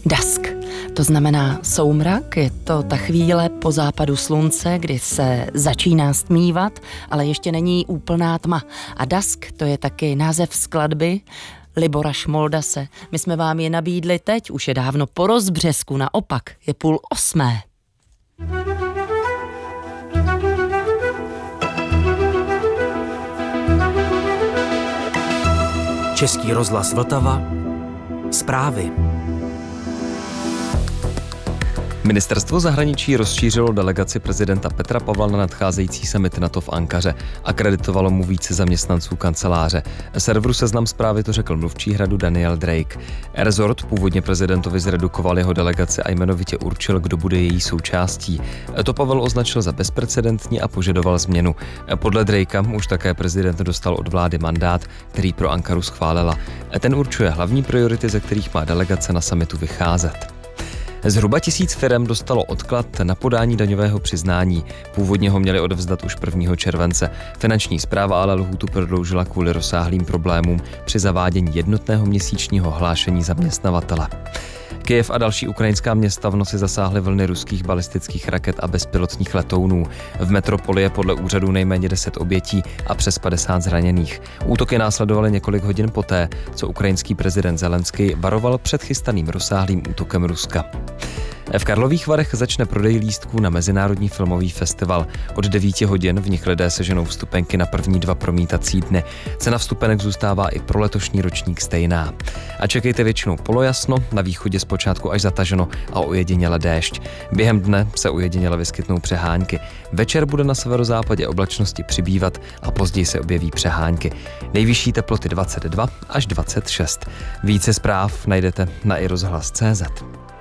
Dusk. To znamená soumrak, je to ta chvíle po západu slunce, kdy se začíná stmívat, ale ještě není úplná tma. A Dusk, to je taky název skladby Libora Šmoldase. My jsme vám je nabídli teď, už je dávno po rozbřesku, naopak, je 7:30. Český rozhlas Vltava. Zprávy. Ministerstvo zahraničí rozšířilo delegaci prezidenta Petra Pavla na nadcházející summit NATO v Ankaře. Akreditovalo mu více zaměstnanců kanceláře. Serveru Seznam Zprávy to řekl mluvčí Hradu Daniel Drake. Rezort původně prezidentovi zredukoval jeho delegaci a jmenovitě určil, kdo bude její součástí. To Pavel označil za bezprecedentní a požadoval změnu. Podle Drakea už také prezident dostal od vlády mandát, který pro Ankaru schválila. Ten určuje hlavní priority, ze kterých má delegace na summitu vycházet. Zhruba 1000 firem dostalo odklad na podání daňového přiznání. Původně ho měli odevzdat už 1. července. Finanční správa ale lhůtu prodloužila kvůli rozsáhlým problémům při zavádění jednotného měsíčního hlášení zaměstnavatele. Kyjev a další ukrajinská města v noci zasáhly vlny ruských balistických raket a bezpilotních letounů. V metropoli je podle úřadů nejméně 10 obětí a přes 50 zraněných. Útoky následovaly několik hodin poté, co ukrajinský prezident Zelenský varoval před chystaným rozsáhlým útokem Ruska. V Karlových Varech začne prodej lístků na Mezinárodní filmový festival. Od 9 hodin v nich lidé seženou vstupenky na první 2 promítací dny. Cena vstupenek zůstává i pro letošní ročník stejná. A čekejte většinou polojasno, na východě zpočátku až zataženo a ojediněle déšť. Během dne se ojediněle vyskytnou přehánky. Večer bude na severozápadě oblačnosti přibývat a později se objeví přehánky. Nejvyšší teploty 22 až 26. Více zpráv najdete na iRozhlas.cz.